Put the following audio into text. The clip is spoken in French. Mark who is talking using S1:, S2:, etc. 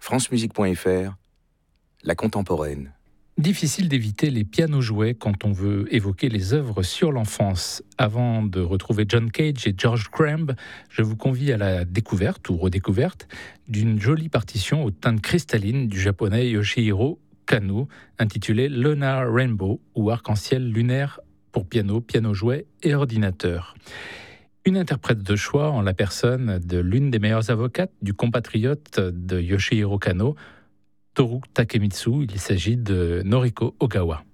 S1: francemusique.fr, la contemporaine.
S2: Difficile d'éviter les pianos-jouets quand on veut évoquer les œuvres sur l'enfance. Avant de retrouver John Cage et George Crumb, je vous convie à la découverte ou redécouverte d'une jolie partition aux teintes cristallines du japonais Yoshihiro Kano, intitulée Lunar Rainbow ou Arc-en-ciel lunaire pour piano, piano-jouet et ordinateur. Une interprète de choix en la personne de l'une des meilleures avocates du compatriote de Yoshihiro Kano, Toru Takemitsu. Il s'agit de Noriko Ogawa.